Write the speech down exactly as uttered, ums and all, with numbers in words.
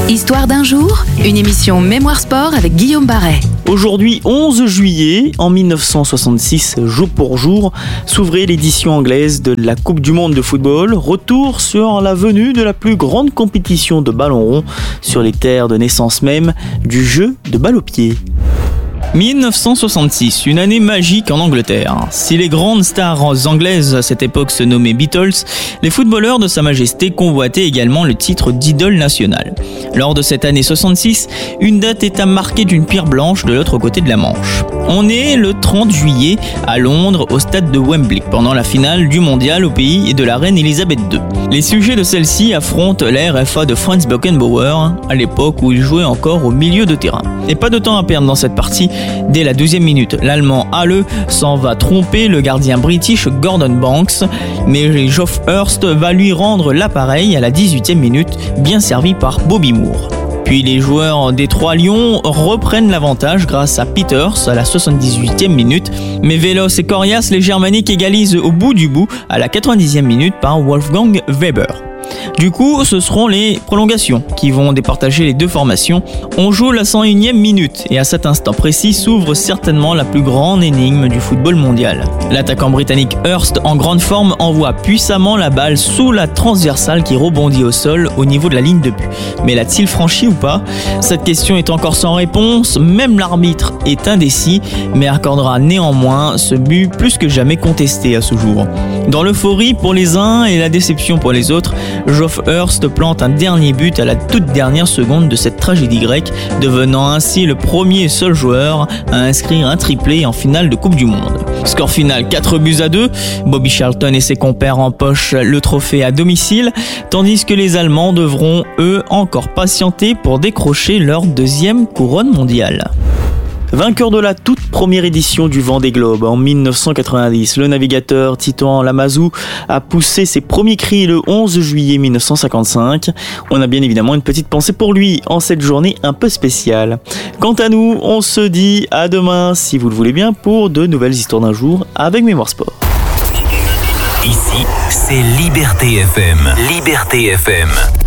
Histoire d'un jour, une émission Mémoire Sport avec Guillaume Barret. Aujourd'hui, onze juillet, en mille neuf cent soixante-six, jour pour jour, s'ouvrait l'édition anglaise de la Coupe du Monde de football. Retour sur la venue de la plus grande compétition de ballon rond sur les terres de naissance même du jeu de balle au pied. mille neuf cent soixante-six, une année magique en Angleterre. Si les grandes stars anglaises à cette époque se nommaient Beatles, les footballeurs de Sa Majesté convoitaient également le titre d'idole nationale. Lors de cette année soixante-six, une date est à marquer d'une pierre blanche de l'autre côté de la Manche. On est le trente juillet à Londres, au stade de Wembley, pendant la finale du mondial au pays de la reine Elisabeth deux. Les sujets de celle-ci affrontent la R F A de Franz Beckenbauer, à l'époque où il jouait encore au milieu de terrain. Et pas de temps à perdre dans cette partie. Dès la douzième minute, l'Allemand Halle s'en va tromper le gardien british Gordon Banks, mais Geoff Hurst va lui rendre l'appareil à la dix-huitième minute, bien servi par Bobby Moore. Puis les joueurs des Trois Lions reprennent l'avantage grâce à Peters à la soixante-dix-huitième minute, mais véloces et coriaces, les Germaniques égalisent au bout du bout à la quatre-vingt-dixième minute par Wolfgang Weber. Du coup, ce seront les prolongations qui vont départager les deux formations. On joue la cent unième minute et à cet instant précis s'ouvre certainement la plus grande énigme du football mondial. L'attaquant britannique Hurst, en grande forme, envoie puissamment la balle sous la transversale qui rebondit au sol au niveau de la ligne de but. Mais l'a-t-il franchi ou pas ? Cette question est encore sans réponse, même l'arbitre est indécis, mais accordera néanmoins ce but plus que jamais contesté à ce jour. Dans l'euphorie pour les uns et la déception pour les autres, Geoff Hurst plante un dernier but à la toute dernière seconde de cette tragédie grecque, devenant ainsi le premier et seul joueur à inscrire un triplé en finale de Coupe du Monde. Score final quatre buts à deux, Bobby Charlton et ses compères empochent le trophée à domicile, tandis que les Allemands devront, eux, encore patienter pour décrocher leur deuxième couronne mondiale. Vainqueur de la toute première édition du Vendée Globe en mille neuf cent quatre-vingt-dix, le navigateur Titan Lamazou a poussé ses premiers cris le onze juillet mille neuf cent cinquante-cinq. On a bien évidemment une petite pensée pour lui en cette journée un peu spéciale. Quant à nous, on se dit à demain, si vous le voulez bien, pour de nouvelles histoires d'un jour avec Mémoire Sport. Ici, c'est Liberté F M. Liberté F M.